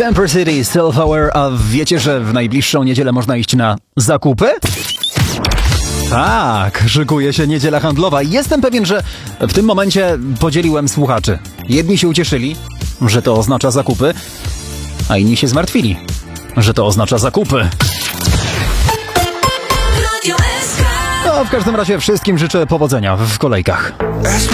Temper City, Still Flower, a wiecie, że w najbliższą niedzielę można iść na zakupy? Tak, szykuje się niedziela handlowa i jestem pewien, że w tym momencie podzieliłem słuchaczy. Jedni się ucieszyli, że to oznacza zakupy, a inni się zmartwili, że to oznacza zakupy. No, w każdym razie wszystkim życzę powodzenia w kolejkach.